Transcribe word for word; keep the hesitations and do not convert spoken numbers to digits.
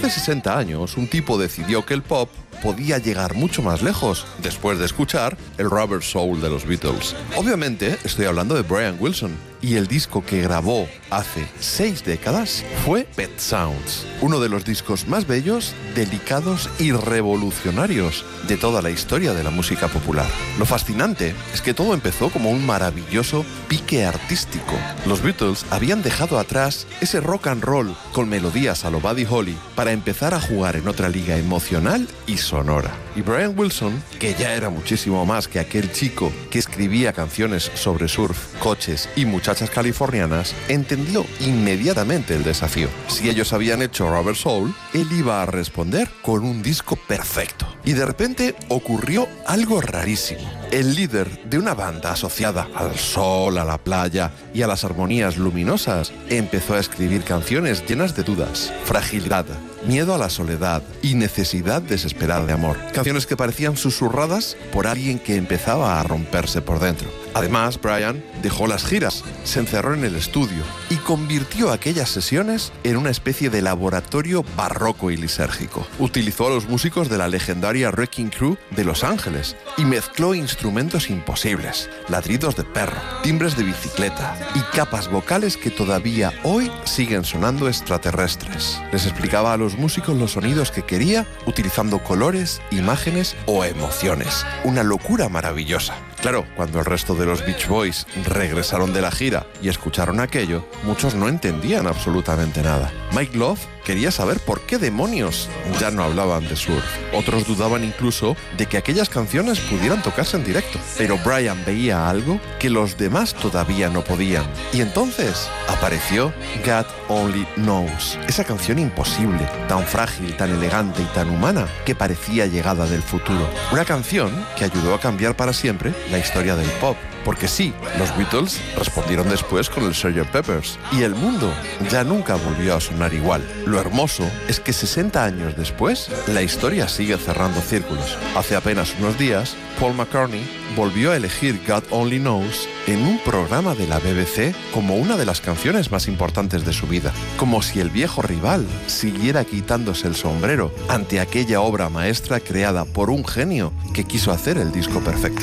Hace sesenta años, un tipo decidió que el pop podía llegar mucho más lejos después de escuchar el Rubber Soul de los Beatles. Obviamente estoy hablando de Brian Wilson, y el disco que grabó hace seis décadas fue Pet Sounds, uno de los discos más bellos, delicados y revolucionarios de toda la historia de la música popular. Lo fascinante es que todo empezó como un maravilloso pique artístico. Los Beatles habían dejado atrás ese rock and roll con melodías a lo Buddy Holly para empezar a jugar en otra liga emocional y sonora. Y Brian Wilson, que ya era muchísimo más que aquel chico que escribía canciones sobre surf, coches y muchachas californianas, entendió inmediatamente el desafío. Si ellos habían hecho Rubber Soul, él iba a responder con un disco perfecto. Y de repente ocurrió algo rarísimo. El líder de una banda asociada al sol, a la playa y a las armonías luminosas empezó a escribir canciones llenas de dudas, fragilidad, miedo a la soledad y necesidad desesperada de amor. Canciones que parecían susurradas por alguien que empezaba a romperse por dentro. Además, Brian dejó las giras, se encerró en el estudio y convirtió aquellas sesiones en una especie de laboratorio barroco y lisérgico. Utilizó a los músicos de la legendaria Wrecking Crew de Los Ángeles y mezcló instrumentos imposibles, ladridos de perro, timbres de bicicleta y capas vocales que todavía hoy siguen sonando extraterrestres. Les explicaba a los músicos los sonidos que quería utilizando colores, imágenes o emociones. Una locura maravillosa. Claro, cuando el resto de los Beach Boys regresaron de la gira y escucharon aquello, muchos no entendían absolutamente nada. Mike Love quería saber por qué demonios ya no hablaban de surf. Otros dudaban incluso de que aquellas canciones pudieran tocarse en directo. Pero Brian veía algo que los demás todavía no podían. Y entonces apareció God Only Knows. Esa canción imposible, tan frágil, tan elegante y tan humana que parecía llegada del futuro. Una canción que ayudó a cambiar para siempre la historia del pop. Porque sí, los Beatles respondieron después con el sergeant Pepper's y el mundo ya nunca volvió a sonar igual. Lo hermoso es que sesenta años después, la historia sigue cerrando círculos. Hace apenas unos días, Paul McCartney volvió a elegir God Only Knows en un programa de la B B C como una de las canciones más importantes de su vida. Como si el viejo rival siguiera quitándose el sombrero ante aquella obra maestra creada por un genio que quiso hacer el disco perfecto.